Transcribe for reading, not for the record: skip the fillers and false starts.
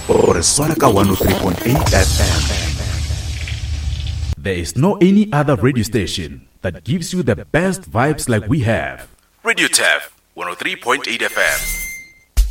or Swanaka 103.8 FM. There is no any other radio station that gives you the best vibes like we have. Radio TAF 103.8 FM.